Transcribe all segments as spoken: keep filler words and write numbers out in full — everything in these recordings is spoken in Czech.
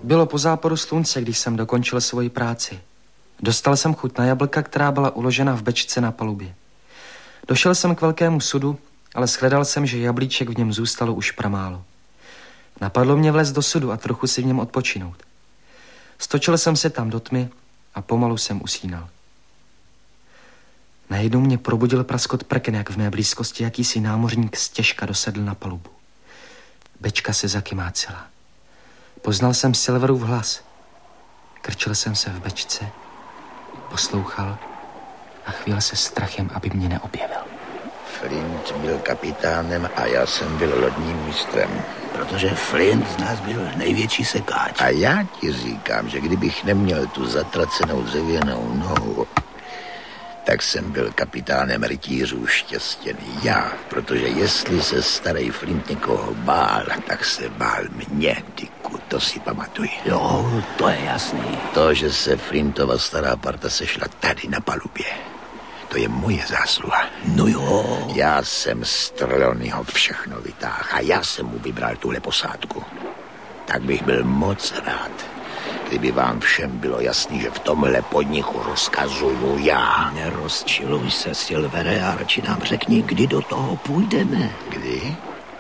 Bylo po západu slunce, když jsem dokončil svoji práci. Dostal jsem chuť na jablka, která byla uložena v bečce na palubě. Došel jsem k velkému sudu, ale shledal jsem, že jablíček v něm zůstalo už pramálo. Napadlo mě vlézt do sudu a trochu si v něm odpočinout. Stočil jsem se tam do tmy a pomalu jsem usínal. Najednou mě probudil praskot prken, jak v mé blízkosti jakýsi námořník stěžka dosedl na palubu. Bečka se zakymácela. Poznal jsem Silverův hlas. Krčil jsem se v bečce, poslouchal a chvíl se strachem, aby mě neobjevil. Flint byl kapitánem a já jsem byl lodním mistrem. Protože Flint z nás byl největší sekáč. A já ti říkám, že kdybych neměl tu zatracenou dřevěnou nohu, tak jsem byl kapitánem rytířů štěstěný já, protože jestli se starý Flint někoho bál, tak se bál mě, Dicku, to si pamatuj. Jo, to je jasný. To, že se Flintova stará parta sešla tady na palubě, to je moje zásluha. No jo. Já jsem z Trelawneyho všechno vytáhl a já jsem mu vybral tuhle posádku. Tak bych byl moc rád, kdyby vám všem bylo jasný, že v tomhle podniku rozkazuju já. Nerozčiluj se, Silvere, a radši nám řekni, kdy do toho půjdeme. Kdy?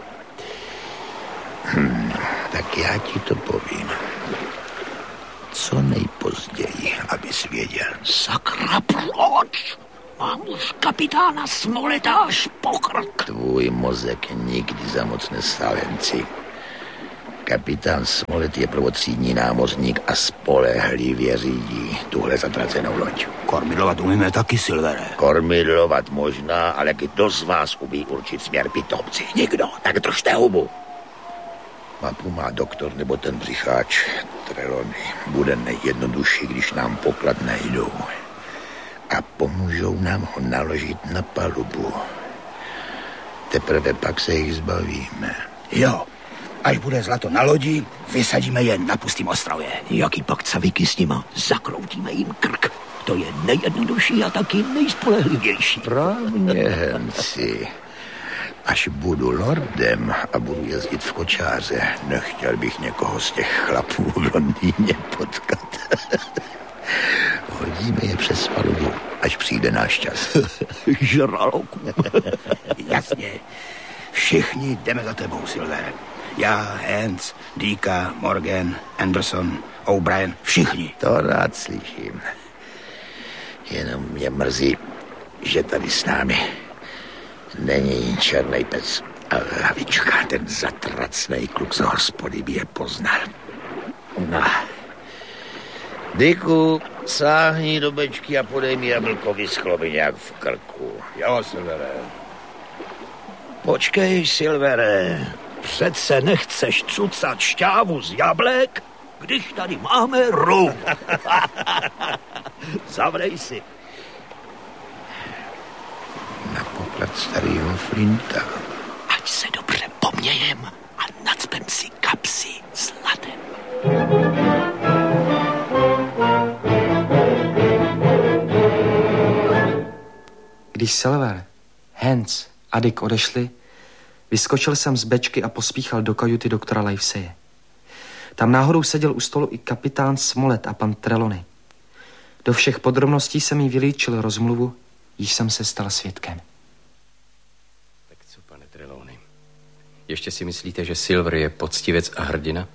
Hm, tak já ti to povím. Co nejpozději, abys věděl. Sakra, proč? Mám už kapitána Smoleta až po krk. Tvůj mozek nikdy za moc nestál, Henci. Kapitán Smolet je prvotřídní námořník a spolehlivě řídí tuhle zatracenou loď. Kormidlovat umíme taky, Silvere. Kormidlovat možná, ale kdo z vás umí určit směr pitomci? Nikdo, tak držte hubu. Mapu má doktor nebo ten břicháč Trelawney. Bude nejjednodušší, když nám poklad najdou. A pomůžou nám ho naložit na palubu. Teprve pak se jich zbavíme. Jo. Až bude zlato na lodi, vysadíme je na pustým ostrově. Jaký pak cavíky s nima? Zakroutíme jim krk. To je nejjednodušší a taky nejspolehlivější. Právně, Henci. Až budu lordem a budu jezdit v kočáře, nechtěl bych někoho z těch chlapů v Londýně potkat. Hodíme je přes palubu, až přijde náš čas. Žraloku. Jasně. Všichni jdeme za tebou, Silver. Já, Hans, Dika, Morgan, Anderson, O'Brien, všichni. To rád slyším. Jenom mě mrzí, že tady s námi není černý pes. A hlavička, ten zatracnej kluk z hospody by je poznal. No. Diku, sáhni do bečky a podej mi jablkovi skloby nějak v krku. Jo, Silvere. Počkej, Silvere. Přece nechceš cucat šťávu z jablek, když tady máme rum. Zavrej si. Na poklad starého Flinta. Ať se dobře pomějem a nacpem si kapsy zlatem. Když Silver, Hans a Dick odešli, vyskočil jsem z bečky a pospíchal do kajuty doktora Liveseye. Tam náhodou seděl u stolu i kapitán Smolet a pan Trelawney. Do všech podrobností jsem jí vylíčil rozmluvu, již jsem se stal svědkem. Tak co, pane Trelawney? Ještě si myslíte, že Silver je poctivec a hrdina?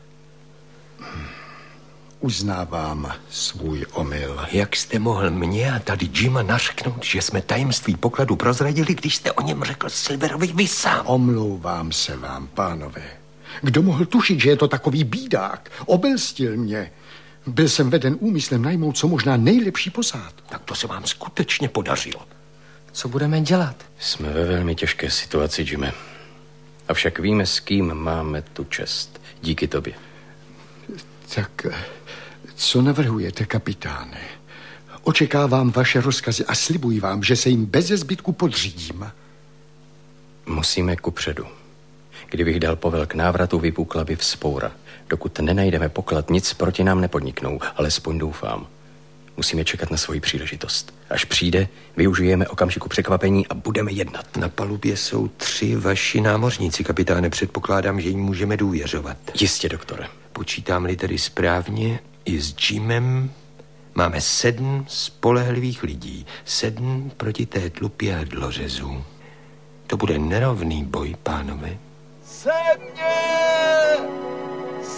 Uznávám svůj omyl. Jak jste mohl mě a tady Jima nařknout, že jsme tajemství pokladu prozradili, když jste o něm řekl Silverovi vy sám? Omlouvám se vám, pánové. Kdo mohl tušit, že je to takový bídák? Obelstil mě. Byl jsem veden úmyslem najmout co možná nejlepší posádku. Tak to se vám skutečně podařilo. Co budeme dělat? Jsme ve velmi těžké situaci, Jime. Avšak víme, s kým máme tu čest. Díky tobě. Tak co navrhujete, kapitáne? Očekávám vaše rozkazy a slibuji vám, že se jim beze zbytku podřídím. Musíme kupředu. Kdybych dal povel k návratu, vypukla by vzpoura. Dokud nenajdeme poklad, nic proti nám nepodniknou, alespoň doufám. Musíme čekat na svoji příležitost. Až přijde, využijeme okamžiku překvapení a budeme jednat. Na palubě jsou tři vaši námořníci, kapitáne. Předpokládám, že jim můžeme důvěřovat. Jistě, doktore. Počítám-li tedy správně, i s Jimem máme sedm spolehlivých lidí. Sedm proti té tlupě a dlořezů. To bude nerovný boj, pánové. Sedmě!